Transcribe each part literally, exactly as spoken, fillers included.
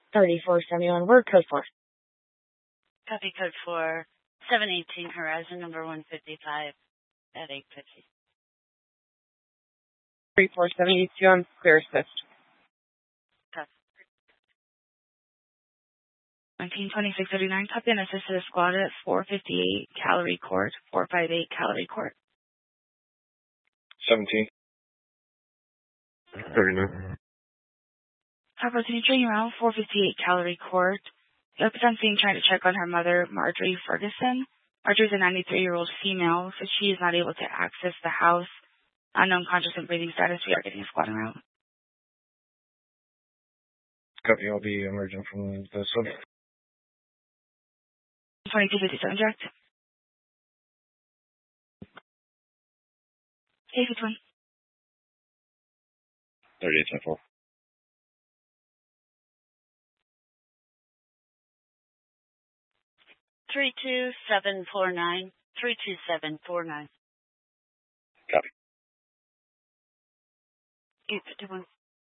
thirty-four seventy-one. Word code for. Copy code for seven eighteen Horizon number one fifty-five at eight fifty. thirty-four seventy-two on clear assist. Copy. nineteen twenty-six thirty-nine. Copy and assist to the squad at four fifty-eight Calorie Court. four fifty-eight Calorie Court. seventeen. thirty-nine. Papa, can you train around four fifty-eight Calorie Court? The presenting trying to check on her mother, Marjorie Ferguson. Marjorie's a ninety-three-year-old female, so she is not able to access the house. Unknown conscious and breathing status. We are getting a squad around. Copy, I'll be emerging from the sub. twenty-two fifty-seven, direct. Hey, fifty-one. thirty-eight ten four. three two seven four nine. three two seven four nine. Copy. eight fifty-one.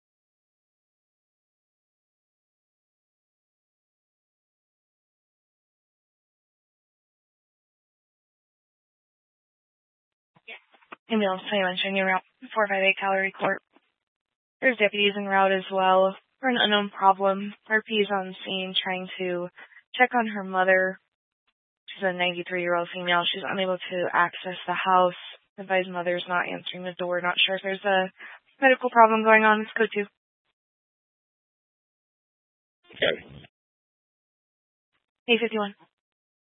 Ambulance twenty-one, showing you route four fifty-eight Calorie Court. There's deputies en route as well for an unknown problem. R P is on scene trying to check on her mother. She's a ninety-three-year-old female. She's unable to access the house. Advised mother's not answering the door. Not sure if there's a medical problem going on. Let's go to. Copy. eight fifty-one.